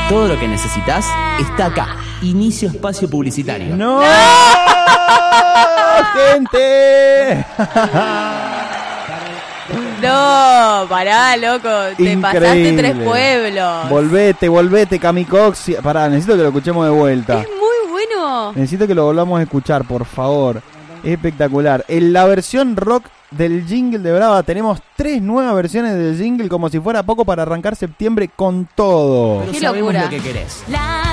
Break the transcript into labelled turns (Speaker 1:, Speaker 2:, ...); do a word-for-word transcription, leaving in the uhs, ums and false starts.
Speaker 1: Todo lo que necesitas está acá. Inicio espacio publicitario.
Speaker 2: ¡No! ¡No! ¡Gente!
Speaker 3: No, pará, loco. Te
Speaker 2: Increíble.
Speaker 3: pasaste tres pueblos.
Speaker 2: Volvete, volvete, Camikox. Pará, necesito que lo escuchemos de vuelta.
Speaker 3: Es muy bueno.
Speaker 2: Necesito que lo volvamos a escuchar, por favor. Es espectacular. En la versión rock del jingle de Brava tenemos tres nuevas versiones del jingle como si fuera poco para arrancar septiembre con todo.
Speaker 1: Pero
Speaker 3: Qué
Speaker 1: sabemos
Speaker 3: locura.
Speaker 1: lo que querés.
Speaker 4: La